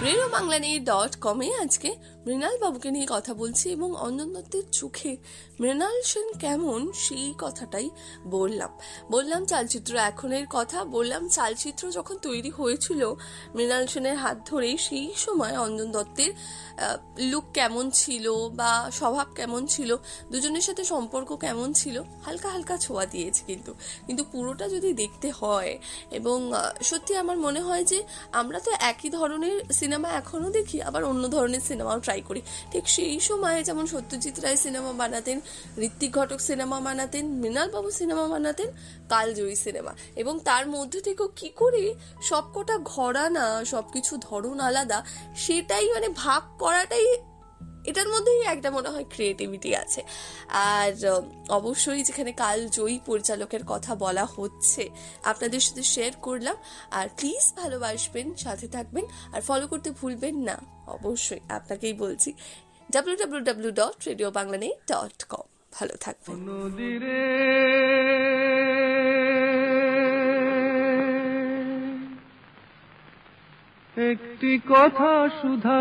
Radio Bangla নিয়ে .com-এ আজকে মৃণাল বাবুকে নিয়ে কথা বলছি এবং অঞ্জন দত্তের চোখে মৃণাল সেন কেমন সেই কথাটাই বললাম চালচিত্র এখনের কথা, বললাম চালচিত্র যখন তৈরি হয়েছিল মৃণাল সেনের হাত ধরেই, সেই সময় অঞ্জন দত্তের লুক কেমন ছিল বা স্বভাব কেমন ছিল, দুজনের সাথে সম্পর্ক কেমন ছিল, হালকা হালকা ছোঁয়া দিয়েছে। কিন্তু পুরোটা যদি দেখতে হয়, এবং সত্যি আমার মনে হয় যে আমরা তো একই ধরনের সিনেমা এখনো দেখি, আবার অন্য ধরনের সিনেমাও ট্রাই করি। ঠিক সেই সময়ে যেমন সত্যজিৎ রায় সিনেমা বানাতেন, ঋত্বিক ঘটক সিনেমা বানাতেন, মৃণাল বাবু সিনেমা বানাতেন, কালজয়ী সিনেমা, এবং তার মধ্যে থেকেও কি করে সবকটা ঘরানা, সবকিছু ধরন আলাদা, সেটাই মানে ভাগ করাটাই, এটার মধ্যেই একটা মনে হয় ক্রিয়েটিভিটি আছে। আর অবশ্যই যেখানে কালজয়ী পরিচালকের কথা বলা হচ্ছে আপনাদের সাথে শেয়ার করলাম। আর প্লিজ ভালোবাসবেন, সাথে থাকবেন, আর ফলো করতে ভুলবেন না। অবশ্যই আপনাকেই বলছি, www.radiobanglanei.com। ভালো থাকবেন। একটি কথা সুধা